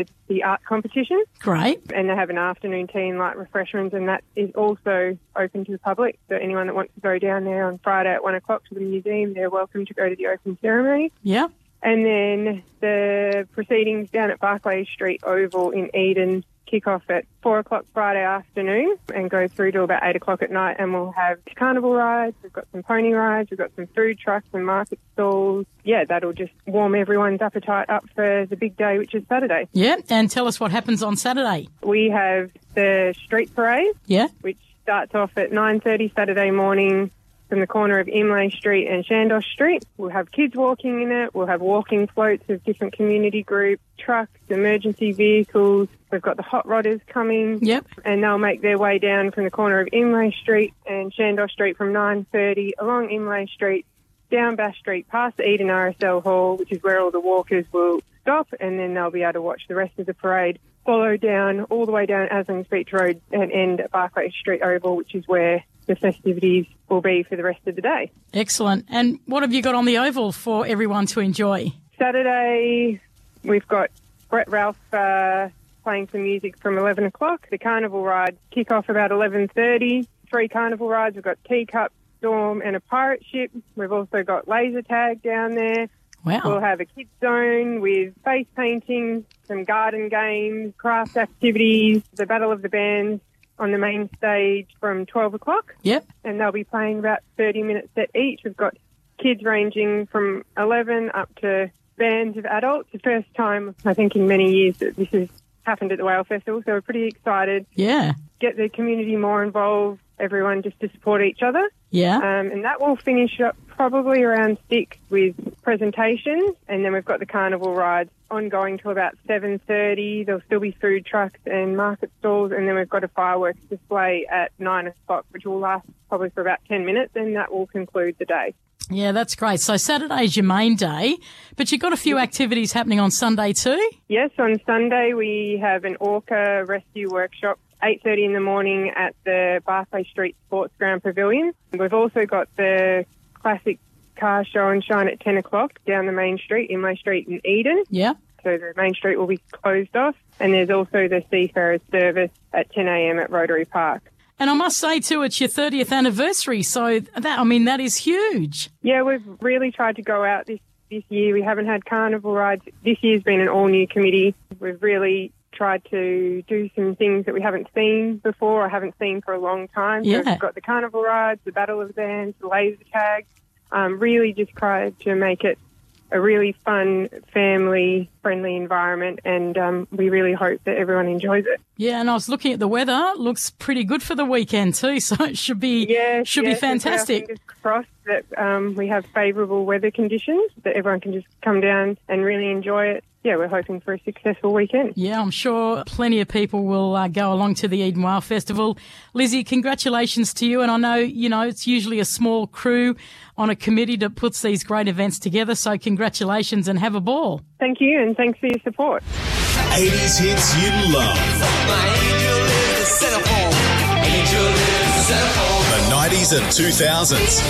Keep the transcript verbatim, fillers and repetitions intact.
the art competition. Great. And they have an afternoon tea and light refreshments, and that is also open to the public. So anyone that wants to go down there on Friday at one o'clock to the museum, they're welcome to go to the open ceremony. Yeah. And then the proceedings down at Barclay Street Oval in Eden kick off at four o'clock Friday afternoon and go through to about eight o'clock at night, and we'll have carnival rides, we've got some pony rides, we've got some food trucks and market stalls. Yeah, that'll just warm everyone's appetite up for the big day, which is Saturday. Yeah, and tell us what happens on Saturday. We have the street parade, yeah, which starts off at nine thirty Saturday morning from the corner of Imlay Street and Chandos Street. We'll have kids walking in it. We'll have walking floats of different community groups, trucks, emergency vehicles. We've got the hot rodders coming. Yep. And they'll make their way down from the corner of Imlay Street and Chandos Street from nine thirty along Imlay Street, down Bass Street, past the Eden R S L Hall, which is where all the walkers will stop, and then they'll be able to watch the rest of the parade follow down all the way down Aslings Beach Road and end at Barclay Street Oval, which is where the festivities will be for the rest of the day. Excellent. And what have you got on the Oval for everyone to enjoy? Saturday, we've got Brett Ralph uh, playing some music from eleven o'clock. The carnival rides kick off about eleven thirty. Three carnival rides. We've got Teacup, Storm and a pirate ship. We've also got laser tag down there. Wow. We'll have a kids zone with face painting, some garden games, craft activities, the Battle of the Bands on the main stage from twelve o'clock. Yep. And they'll be playing about thirty minutes set each. We've got kids ranging from eleven up to bands of adults. The first time, I think, in many years that this has happened at the Whale Festival, so we're pretty excited. Yeah. Get the community more involved, everyone just to support each other. Yeah. Um, and that will finish up probably around six with presentations, and then we've got the carnival rides ongoing till about seven thirty. There'll still be food trucks and market stalls, and then we've got a fireworks display at nine o'clock, which will last probably for about ten minutes, and that will conclude the day. Yeah, that's great. So Saturday's your main day, but you've got a few activities happening on Sunday too? Yes, on Sunday we have an orca rescue workshop, eight thirty in the morning at the Barclay Street Sports Ground Pavilion. We've also got the classic car show and shine at ten o'clock down the main street, Imlay Street in Eden. Yeah. So the main street will be closed off. And there's also the Seafarers service at ten a.m. at Rotary Park. And I must say, too, it's your thirtieth anniversary, so that, I mean, that is huge. Yeah, we've really tried to go out this, this year. We haven't had carnival rides. This year's been an all-new committee. We've really tried to do some things that we haven't seen before or haven't seen for a long time. Yeah. So we've got the carnival rides, the Battle of the Bands, the laser tag. Um, really just tried to make it a really fun, family-friendly environment, and um, we really hope that everyone enjoys it. Yeah, and I was looking at the weather. It looks pretty good for the weekend too, so it should be yes, should yes, be fantastic. Fingers crossed that um, we have favourable weather conditions, that everyone can just come down and really enjoy it. Yeah, we're hoping for a successful weekend. Yeah, I'm sure plenty of people will uh, go along to the Eden Whale Festival. Lizzie, congratulations to you. And I know, you know, it's usually a small crew on a committee that puts these great events together. So congratulations and have a ball. Thank you, and thanks for your support. eighties hits you love. My angel is the centerfold. Angel is the centerfold. The nineties and two thousands.